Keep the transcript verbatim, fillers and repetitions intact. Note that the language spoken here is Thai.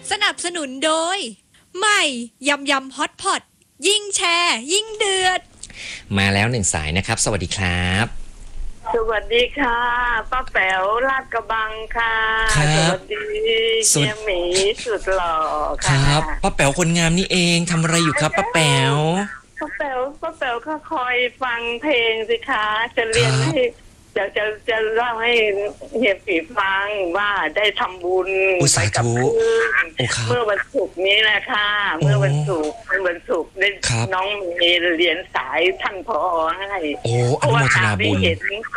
สนับสนุนโดยใหม่ยำยำฮอตพอตยิ่งแชร์ยิ่งเดือดมาแล้วหนึ่งสายนะครับสวัสดีครับสวัสดีค่ะป้าแป๋วลาดกระบังค่ะสวัสดีเฮียหมีสุดหล่อค่ะครับป้าแป๋วคนงามนี่เองทำอะไรอยู่ครับป้าแป๋วป้าแป๋วป้าแป๋วก็คอยฟังเพลงสิคะจะเรียนให้จะจะจะเล่าให้เฮียผีฟังว่าได้ทำบุญไปกับเพื่อนเมื่อวันศุกร์นี้แหละค่ะเมื่อวันศุกร์เมื่อวันศุกร์ได้น้องมีเรียนสายท่านผอให้โอ้อนุโมทนาบุญเห็น